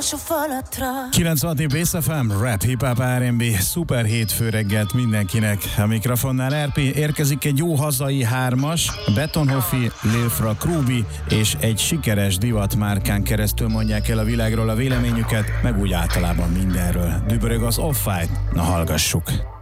alsó falatra. 96 Bass FM, rap, hip-hop, R&B, szuper hétfő reggelt mindenkinek. A mikrofonnál RP, érkezik egy jó hazai hármas, Betonhoffi, Lilfra, Krúbi és egy sikeres divatmárkán keresztül mondják el a világról a véleményüket, meg úgy általában mindenről. Dübörög az Off-White, na hallgassuk!